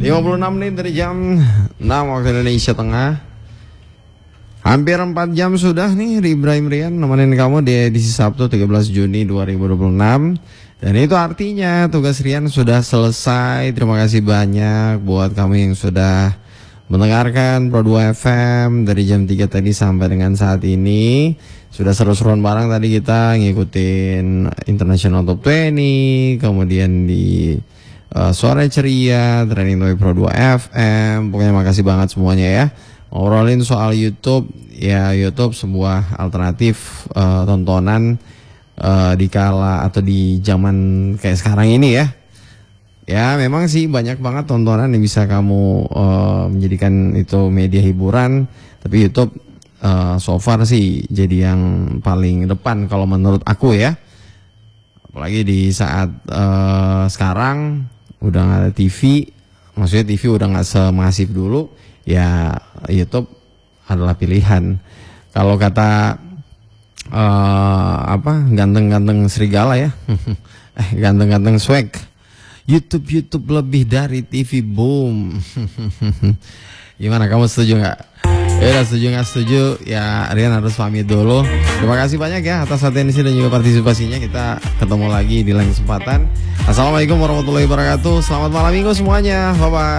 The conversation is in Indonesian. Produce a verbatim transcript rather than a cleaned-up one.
lima puluh enam menit dari jam enam waktu Indonesia Tengah. Hampir empat jam sudah nih Ibrahim Rian nemenin kamu di edisi Sabtu tiga belas Juni dua ribu dua puluh enam. Dan itu artinya tugas Rian sudah selesai. Terima kasih banyak buat kamu yang sudah mendengarkan Pro dua F M dari jam tiga tadi sampai dengan saat ini. Sudah seru-seruan bareng tadi kita ngikutin International Top dua puluh, kemudian di uh, Suara Ceria, Trending Topic Pro dua F M. Pokoknya makasih banget semuanya ya. Ngobrolin soal YouTube, ya YouTube sebuah alternatif uh, tontonan uh, di kala atau di zaman kayak sekarang ini ya. Ya memang sih banyak banget tontonan yang bisa kamu uh, menjadikan itu media hiburan, tapi YouTube uh, so far sih jadi yang paling depan kalau menurut aku ya. Apalagi di saat uh, sekarang udah nggak ada T V, maksudnya T V udah nggak semasif dulu, ya YouTube adalah pilihan. Kalau kata uh, apa ganteng-ganteng serigala ya, eh ganteng-ganteng swag. YouTube YouTube lebih dari T V, boom. Gimana, kamu setuju nggak? Ya setuju nggak setuju ya Rian harus pamit dulu. Terima kasih banyak ya atas atensi dan juga partisipasinya. Kita ketemu lagi di lain kesempatan. Assalamualaikum warahmatullahi wabarakatuh. Selamat malam minggu semuanya. Bye bye.